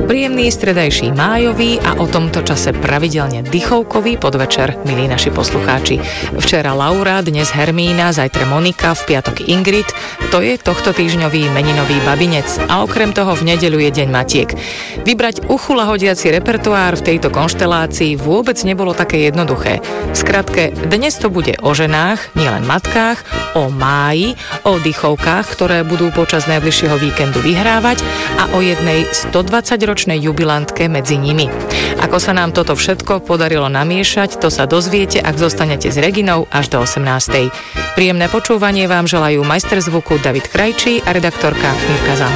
Príjemný stredajší májový a o tomto čase pravidelne dychovkový podvečer, milí naši poslucháči. Včera Laura, dnes Hermína, zajtra Monika, v piatok Ingrid. To je tohto týždňový meninový babinec a okrem toho v nedeľu je deň matiek. Vybrať uchulahodiaci repertoár v tejto konštelácii vôbec nebolo také jednoduché. V skratke, dnes to bude o ženách, nielen matkách, o máji, o dychovkách, ktoré budú počas najbližšieho víkendu vyhrávať a o jednej 120-ročnej jubilantke medzi nimi. Ako sa nám toto všetko podarilo namiešať, to sa dozviete, ak zostanete s Reginou až do 18. Príjemné počúvanie vám želajú majster zvuku David Krajčí a redaktorka Mirka Záhorská.